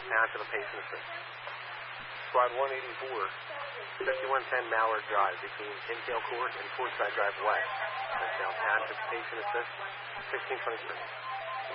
Pass to the patient assist. Squad 184, 5110 Mallard Drive between Intail Court and Portside Drive West. Touchdown pass to patient assist, 1623.